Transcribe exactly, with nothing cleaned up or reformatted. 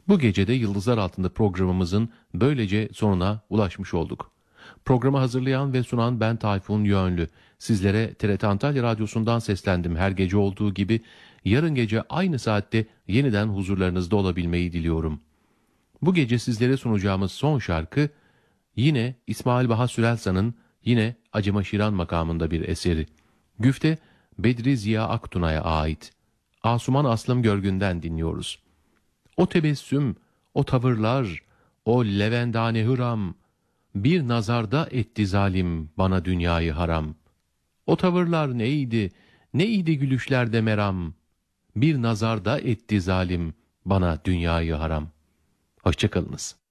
Bu gece de Yıldızlar Altında programımızın böylece sonuna ulaşmış olduk. Programı hazırlayan ve sunan ben Tayfun Yönlü. Sizlere T R T Antalya Radyosu'ndan seslendim. Her gece olduğu gibi yarın gece aynı saatte yeniden huzurlarınızda olabilmeyi diliyorum. Bu gece sizlere sunacağımız son şarkı yine İsmail Baha Sürelsa'nın yine Acıma Şiran makamında bir eseri. Güfte Bedri Ziya Aktuna'ya ait. Asuman Aslım Görgün'den dinliyoruz. O tebessüm, o tavırlar, o levendane hıram, bir nazarda etti zalim bana dünyayı haram. O tavırlar neydi, neydi gülüşlerde meram, bir nazarda etti zalim bana dünyayı haram. Hoşça kalınız.